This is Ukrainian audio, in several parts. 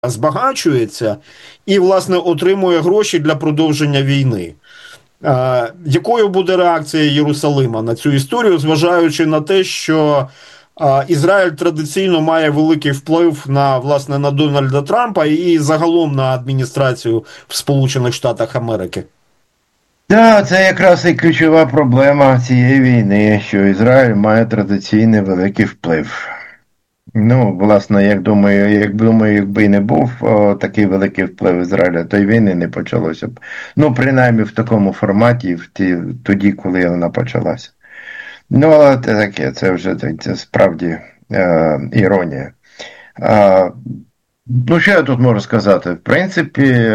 збагачується і, власне, отримує гроші для продовження війни. Якою буде реакція Єрусалима на цю історію, зважаючи на те, що Ізраїль традиційно має великий вплив на, власне, на Дональда Трампа і загалом на адміністрацію в Сполучених Штатах Америки? Так, це якраз і ключова проблема цієї війни, що Ізраїль має традиційний великий вплив. Ну, власне, якби не був такий великий вплив Ізраїля, то й війни не почалося б. Ну, принаймні в такому форматі, тоді, коли вона почалася. Ну, але це таке, це вже це справді іронія. Ну, що я тут можу сказати? В принципі,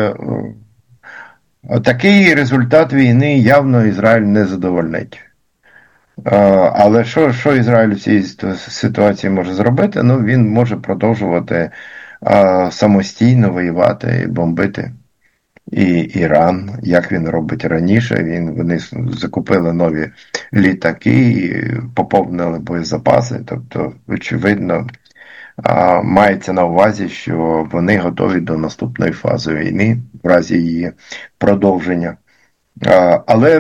такий результат війни явно Ізраїль не задовольнить. Але що Ізраїль в цій ситуації може зробити? Ну, він може продовжувати самостійно воювати і бомбити. І Іран, як він робить раніше, вони закупили нові літаки, і поповнили боєзапаси. Тобто, очевидно, мається на увазі, що вони готові до наступної фази війни, в разі її продовження. Але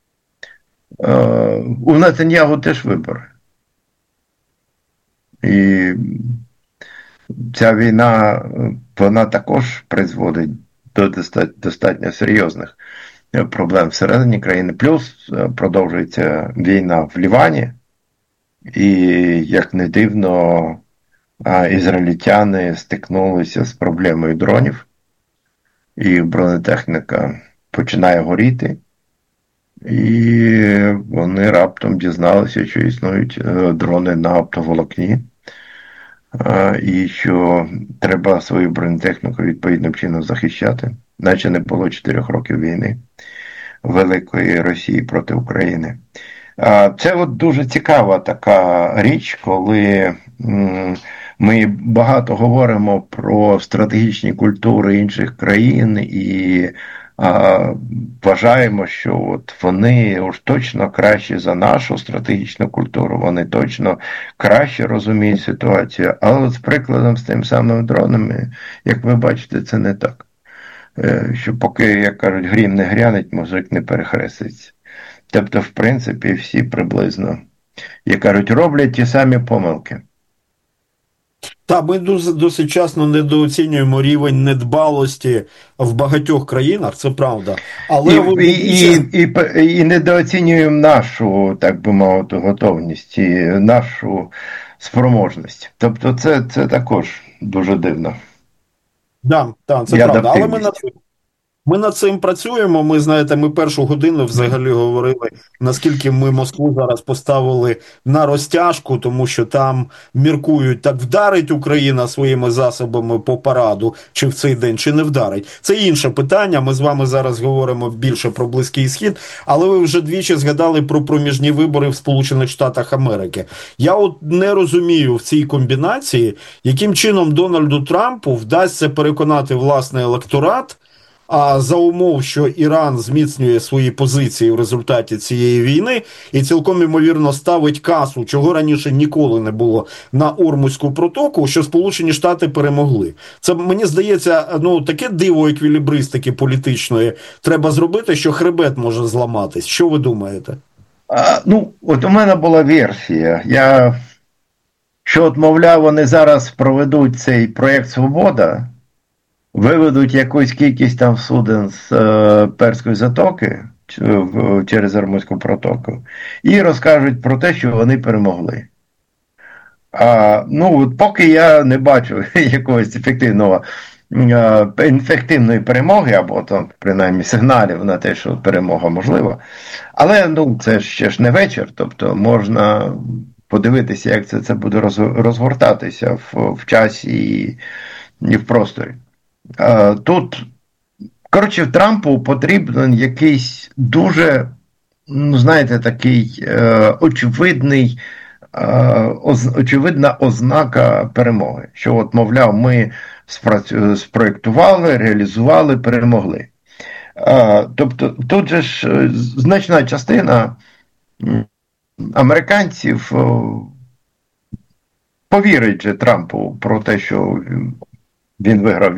у Нетаньягу теж вибори. І ця війна, вона також призводить до достатньо серйозних проблем всередині країни. Плюс продовжується війна в Лівані, і, як не дивно, ізраїльтяни стикнулися з проблемою дронів, і бронетехніка починає горіти. І вони раптом дізналися, що існують дрони на оптоволокні, і що треба свою бронетехніку відповідним чином захищати. Наче не було 4 років війни Великої Росії проти України. Це от дуже цікава така річ, коли ми багато говоримо про стратегічні культури інших країн і вважаємо, що от вони уж точно кращі за нашу стратегічну культуру, вони точно краще розуміють ситуацію, але от з прикладом з тим самим дронами, як ви бачите, це не так. Що поки, як кажуть, грім не грянеть, мужик не перехреститься. Тобто, в принципі, всі приблизно, як кажуть, роблять ті самі помилки. Так, ми досить часто недооцінюємо рівень недбалості в багатьох країнах, це правда. Але і недооцінюємо нашу, так би мовити, готовність і нашу спроможність. Тобто це також дуже дивно. Так, це правда. Але ми над цим працюємо. Ми, знаєте, ми першу годину взагалі говорили, наскільки ми Москву зараз поставили на розтяжку, тому що там міркують, так вдарить Україна своїми засобами по параду, чи в цей день, чи не вдарить. Це інше питання. Ми з вами зараз говоримо більше про Близький Схід, але ви вже двічі згадали про проміжні вибори в Сполучених Штатах Америки. Я от не розумію в цій комбінації, яким чином Дональду Трампу вдасться переконати власний електорат, а за умов, що Іран зміцнює свої позиції в результаті цієї війни і цілком ймовірно ставить касу, чого раніше ніколи не було, на Ормузьку протоку, що Сполучені Штати перемогли. Це, мені здається, таке диво еквілібристики політичної треба зробити, що хребет може зламатись. Що ви думаєте? От у мене була версія. Що, от, мовляв, вони зараз проведуть цей проєкт «Свобода», виведуть якусь кількість там суден з Перської затоки через Ормузьку протоку і розкажуть про те, що вони перемогли. От поки я не бачу якогось ефективної перемоги, або там, принаймні, сигналів на те, що перемога можлива. Але це ще ж не вечір, тобто можна подивитися, як це буде розгортатися в часі і в просторі. Тут, коротше, Трампу потрібен якийсь дуже, знаєте, такий очевидна ознака перемоги. Що, от, мовляв, ми спроєктували, реалізували, перемогли. Тобто, тут же ж значна частина американців повірить же Трампу про те, що Він виграв